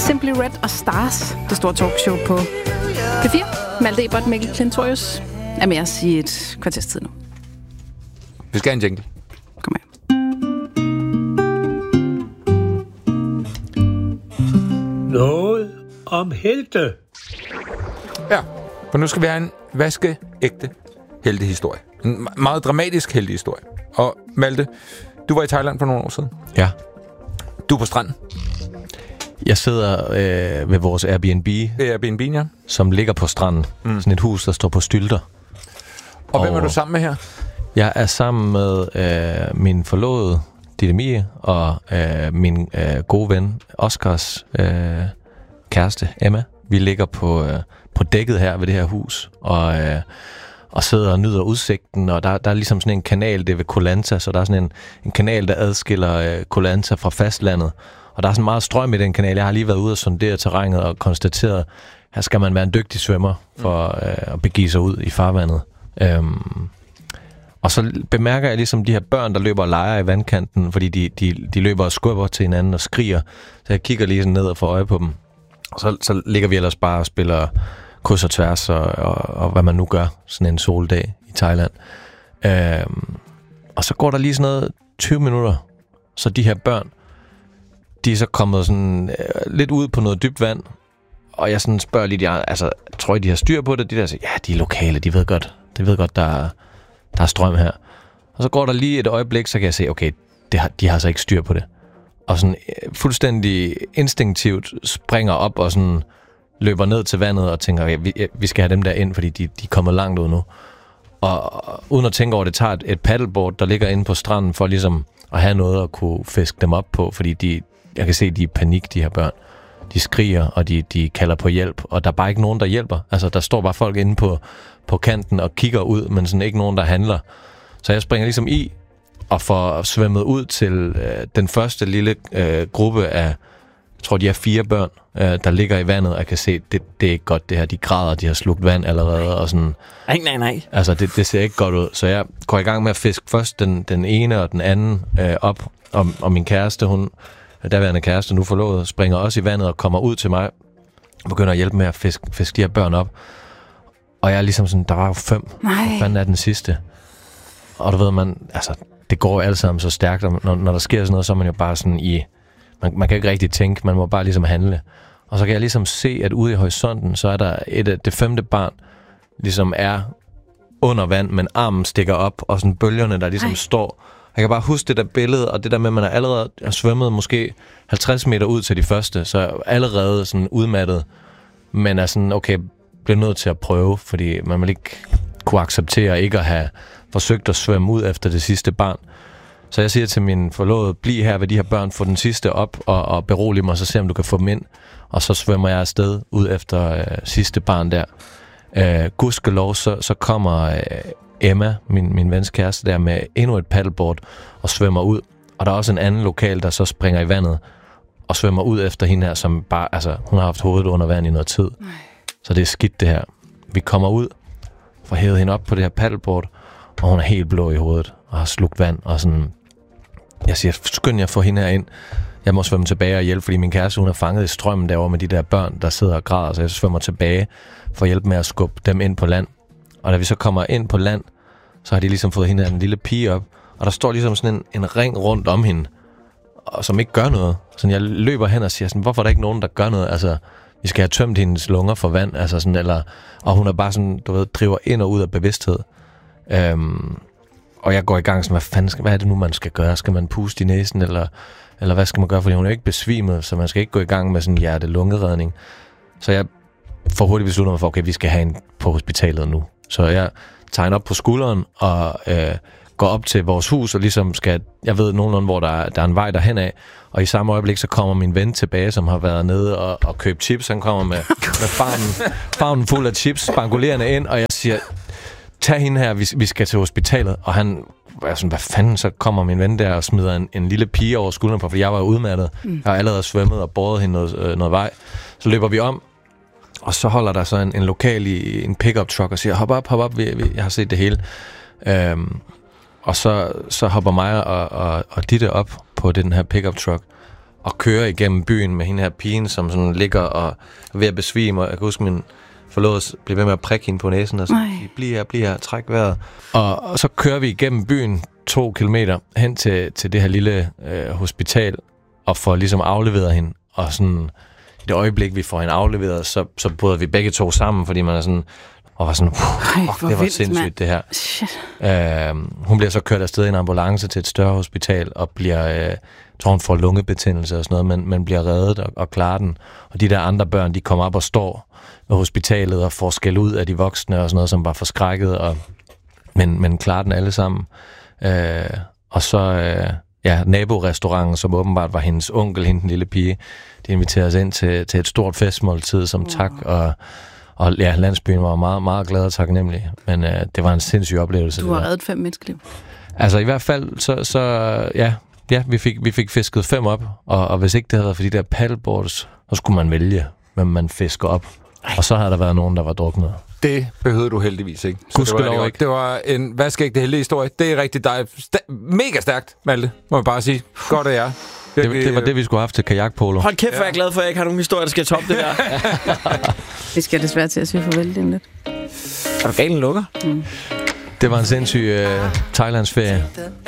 Simply Red og Stars, det store talkshow på P4. Malte Ebert, Mikkel Klintorius er med os i et kvarters tid nu. Vi skal have en jingle. Kom her. Noget om helte. Ja, for nu skal vi have en vaskeægte heltehistorie. En meget dramatisk heltehistorie. Og Malte, du var i Thailand for nogle år siden. Ja. Du er på stranden. Jeg sidder ved vores Airbnb. Det er Airbnb, ja. Som ligger på stranden. Sådan et hus, der står på stylter. Og hvem er du sammen med her? Jeg er sammen med min forlovede, Ditte Mie, og min gode ven, Oscars kæreste, Emma. Vi ligger på dækket her ved det her hus, og sidder og nyder udsigten, og der er ligesom sådan en kanal, det er ved Koh Lanta, så der er sådan en kanal, der adskiller Koh Lanta fra fastlandet. Og der er sådan meget strøm i den kanal. Jeg har lige været ude og sondere terrænet og konstateret, her skal man være en dygtig svømmer for at begive sig ud i farvandet. Og så bemærker jeg ligesom de her børn, der løber og leger i vandkanten, fordi de løber og skubber til hinanden og skriger. Så jeg kigger lige sådan ned og får øje på dem. Og så ligger vi ellers bare og spiller kryds og tværs og hvad man nu gør sådan en soldag i Thailand. Og så går der lige sådan noget 20 minutter, så de her børn, de er så kommet sådan lidt ud på noget dybt vand, og jeg sådan spørger lidt, tror I, de har styr på det? De der siger, ja, de er lokale, de ved godt, der er strøm her. Og så går der lige et øjeblik, så kan jeg se, okay, de har så ikke styr på det. Og sådan fuldstændig instinktivt springer op og sådan løber ned til vandet og tænker, okay, vi skal have dem der ind, fordi de er kommet langt ud nu. Og uden at tænke over det, tager et paddleboard, der ligger inde på stranden, for ligesom at have noget at kunne fiske dem op på, fordi jeg kan se, de er i panik, de her børn. De skriger, og de kalder på hjælp, og der er bare ikke nogen, der hjælper. Altså, der står bare folk inde på kanten og kigger ud, men sådan ikke nogen, der handler. Så jeg springer ligesom i og får svømmet ud til den første lille gruppe af, jeg tror, de er 4 børn, der ligger i vandet, og jeg kan se, det er ikke godt det her. De græder, de har slugt vand allerede, og sådan. Nej. Altså, det ser ikke godt ud. Så jeg går i gang med at fiske først den ene og den anden op, og min kæreste, daværende kæreste, nu forlovet, springer også i vandet og kommer ud til mig og begynder at hjælpe med at fiske de her børn op. Og jeg er ligesom sådan, der var jo 5. Hvad fanden er den sidste? Og du ved, det går jo alle sammen så stærkt, og når der sker sådan noget, så er man jo bare sådan man kan ikke rigtig tænke, man må bare ligesom handle. Og så kan jeg ligesom se, at ude i horisonten, så er der det 5. barn, ligesom er under vand, men armen stikker op, og sådan bølgerne, der ligesom står. Jeg kan bare huske det der billede, og det der med, at man allerede har svømmet måske 50 meter ud til de første, så er allerede sådan udmattet, men er sådan, okay, bliver nødt til at prøve, fordi man vil ikke kunne acceptere ikke at have forsøgt at svømme ud efter det sidste barn. Så jeg siger til min forlovede, bliv her ved de her børn, få den sidste op og berolig mig, så se om du kan få dem ind. Og så svømmer jeg afsted ud efter sidste barn der. Gudskelov, så kommer Emma, min vens kæreste, der med endnu et paddleboard og svømmer ud. Og der er også en anden lokal, der så springer i vandet og svømmer ud efter hende her, som bare, hun har haft hovedet under vand i noget tid. Så det er skidt det her. Vi kommer ud, får hævet hende op på det her paddleboard, og hun er helt blå i hovedet og har slugt vand, og sådan, jeg siger, skynd jer at få hende her ind. Jeg må svømme tilbage og hjælpe, fordi min kæreste, hun er fanget i strømmen derovre med de der børn, der sidder og græder, så jeg svømmer tilbage for at hjælpe med at skubbe dem ind på land. Og da vi så kommer ind på land, så har de ligesom fået hende her, en lille pige op, og der står ligesom sådan en ring rundt om hende, og som ikke gør noget. Så jeg løber hen og siger sådan, hvorfor er der ikke nogen, der gør noget? Altså, vi skal have tømt hendes lunger for vand, altså sådan, og hun er bare sådan, du ved, driver ind og ud af bevidsthed. Og jeg går i gang sådan, hvad er det nu, man skal gøre? Skal man puste i næsen, eller hvad skal man gøre? Fordi hun er ikke besvimet, så man skal ikke gå i gang med sådan hjerte-lungeredning. Så jeg får hurtigt besluttet mig for, okay, vi skal have en på hospitalet nu. Så jeg tager hende op på skulderen og går op til vores hus, og ligesom jeg ved nogenlunde, hvor der er en vej derhen af. Og i samme øjeblik, så kommer min ven tilbage, som har været nede og købt chips. Han kommer med farven fuld af chips, spangulerende ind, og jeg siger, tag hende her, vi skal til hospitalet. Og han var sådan, hvad fanden, så kommer min ven der og smider en lille pige over skulderen på, for jeg var udmattet. Jeg har allerede svømmet og båret hende noget vej. Så løber vi om, og så holder der så en lokal i en pickup truck og siger, hop op, jeg har set det hele. Og så hopper mig og Ditte op på den her pickup truck, og kører igennem byen med hende her pigen, som sådan ligger og er ved at besvime. Og jeg kan huske, min forlovede blev ved med at prikke hende på næsen og sige, bliv her, træk vejret. Og så kører vi igennem byen 2 kilometer hen til det her lille hospital, og får ligesom afleveret hende. Og sådan i det øjeblik, vi får hende afleveret, så bryder vi begge to sammen, fordi man er sådan... Og var sådan, det var sindssygt, det her. Hun bliver så kørt afsted i en ambulance til et større hospital, og bliver, tror hun får lungebetændelse og sådan noget, men bliver reddet og klarer den. Og de der andre børn, de kommer op og står ved hospitalet og får skæld ud af de voksne og sådan noget, som var forskrækket, men klarer den alle sammen. Og så naborestauranten, som åbenbart var hendes onkel, hende den lille pige, de inviterede os ind til et stort festmåltid som tak, og ja, landsbyen var meget, meget glad og taknemmelig, men det var en sindssyg oplevelse. Du har reddet 5 menneskeliv. Altså i hvert fald, så vi fik fisket 5 op, og hvis ikke det havde været for de der paddleboards, så skulle man vælge, hvem man fisker op. Og så havde der været nogen, der var druknet. Det behøvede du heldigvis ikke. Det var en vaskægte heldig historie. Det er rigtig dejligt. Mega stærkt, Malte, må jeg bare sige. Godt af jer. Det var det, vi skulle have haft til kajakpolo. Hold kæft, hvor jeg er glad for, at jeg ikke har nogen historie, der skal toppe det her. Vi skal desværre til at sige farvel lige lidt. Er du galt en lukker? Det var en sindssyg Thailandsferie.